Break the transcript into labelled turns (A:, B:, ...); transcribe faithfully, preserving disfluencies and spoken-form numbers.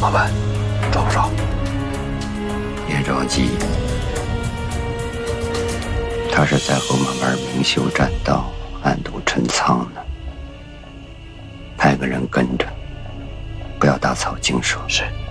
A: 老板，找不着？
B: 别着急，他是在和我们玩明修栈道、暗度陈仓呢。派个人跟着，不要打草惊蛇。
A: 是。